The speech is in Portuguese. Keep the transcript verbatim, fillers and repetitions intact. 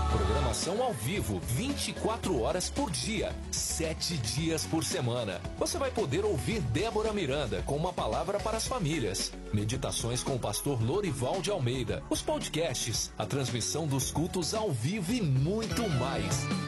Programação ao vivo, vinte e quatro horas por dia, sete dias por semana. Você vai poder ouvir Débora Miranda com uma palavra para as famílias, meditações com o pastor Lorival de Almeida, os podcasts, a transmissão dos cultos ao vivo e muito mais.